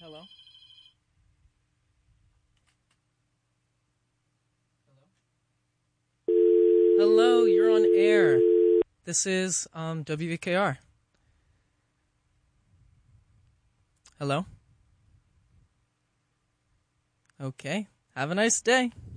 Hello? Hello, you're on air. This is WVKR. Hello? Okay. Have a nice day.